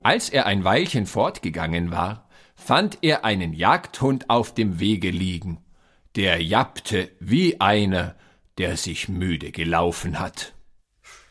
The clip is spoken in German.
Als er ein Weilchen fortgegangen war, fand er einen Jagdhund auf dem Wege liegen. Der jappte wie einer, der sich müde gelaufen hat.